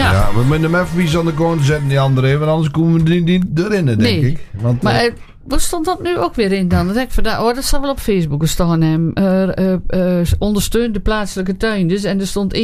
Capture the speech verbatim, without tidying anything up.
Ja. Ja, we moeten hem even wie aan de kant zetten, die andere, want anders komen we niet, niet erin, denk Nee. ik. Want, Maar uh, uh, waar stond dat nu ook weer in dan? Dat, ik vandaag, oh, dat zal wel op Facebook staan. Hem. Uh, uh, uh, ondersteun de plaatselijke tuinders. En er stond